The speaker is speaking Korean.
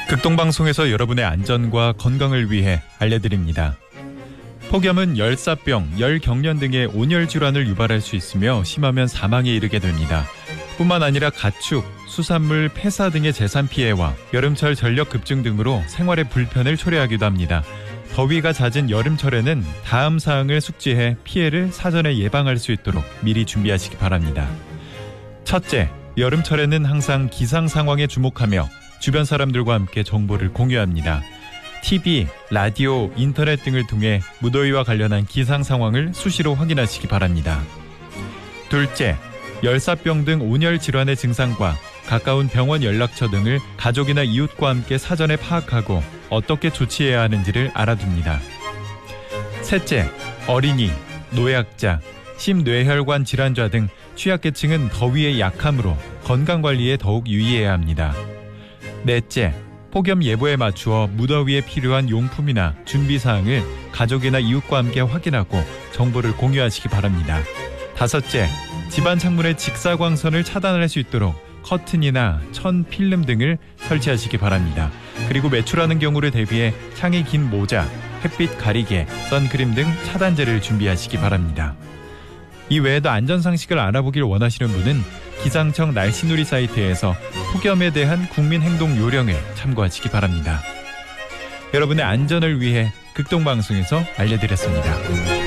극동방송에서 여러분의 안전과 건강을 위해 알려드립니다. 폭염은 열사병, 열경련 등의 온열 질환을 유발할 수 있으며 심하면 사망에 이르게 됩니다. 뿐만 아니라 가축, 수산물, 폐사 등의 재산 피해와 여름철 전력 급증 등으로 생활의 불편을 초래하기도 합니다. 더위가 잦은 여름철에는 다음 사항을 숙지해 피해를 사전에 예방할 수 있도록 미리 준비하시기 바랍니다. 첫째, 여름철에는 항상 기상 상황에 주목하며 주변 사람들과 함께 정보를 공유합니다. TV, 라디오, 인터넷 등을 통해 무더위와 관련한 기상 상황을 수시로 확인하시기 바랍니다. 둘째, 열사병 등 온열 질환의 증상과 가까운 병원 연락처 등을 가족이나 이웃과 함께 사전에 파악하고 어떻게 조치해야 하는지를 알아둡니다. 셋째, 어린이, 노약자, 심뇌혈관 질환자 등 취약계층은 더위에 약하므로 건강관리에 더욱 유의해야 합니다. 넷째, 폭염 예보에 맞추어 무더위에 필요한 용품이나 준비사항을 가족이나 이웃과 함께 확인하고 정보를 공유하시기 바랍니다. 다섯째, 집안 창문의 직사광선을 차단할 수 있도록 커튼이나 천 필름 등을 설치하시기 바랍니다. 그리고 외출하는 경우를 대비해 창이 긴 모자, 햇빛 가리개, 선크림 등 차단제를 준비하시기 바랍니다. 이 외에도 안전상식을 알아보길 원하시는 분은 기상청 날씨놀이 사이트에서 폭염에 대한 국민행동 요령을 참고하시기 바랍니다. 여러분의 안전을 위해 극동방송에서 알려드렸습니다.